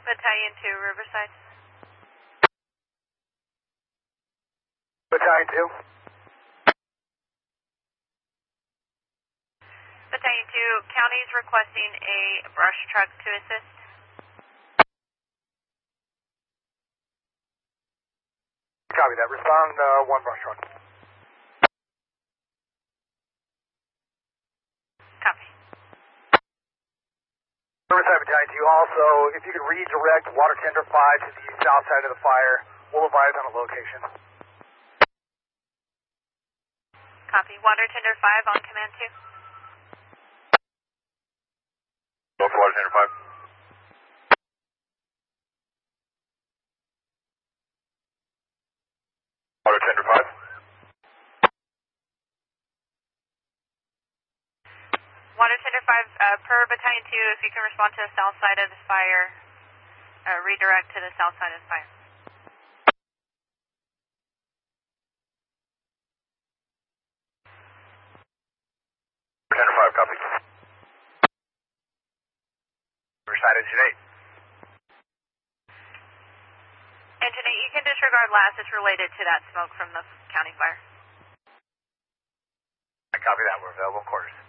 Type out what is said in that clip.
Battalion 2, Riverside. Battalion 2. Battalion 2, county's requesting a brush truck to assist. Copy that. Respond, one brush truck. Copy. Riverside Battalion 2, also, if you could redirect Water Tender 5 to the south side of the fire, we'll advise on a location. Copy. Water Tender 5 on command 2. Go for Water Tender 5. Water Tender 5. Water Tender 5, per Battalion 2, if you can respond to the south side of the fire, redirect to the south side of the fire. Water Tender 5, copy. Riverside Engine 8. Engine 8, you can disregard last. It's related to that smoke from the county fire. I copy that. We're available in quarters.